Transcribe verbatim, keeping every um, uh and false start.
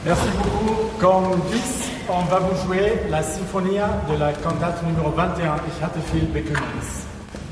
Merci beaucoup. Comme bis, on va vous jouer la Sinfonia de la cantate numéro vingt et un. Ich hatte viel Bekümmernis.